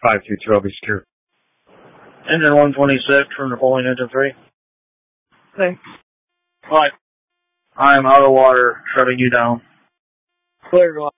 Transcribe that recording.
522, I'll be secure. Engine 126 from Napoleon Engine 3. Thanks. Right. I am out of water, shutting you down. Clear, go